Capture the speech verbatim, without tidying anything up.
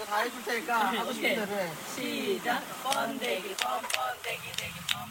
다 해줄 테니까 하고 싶은 오케이. 대로 해. 시작. 번데기 뻔뻔데기 데기 뻔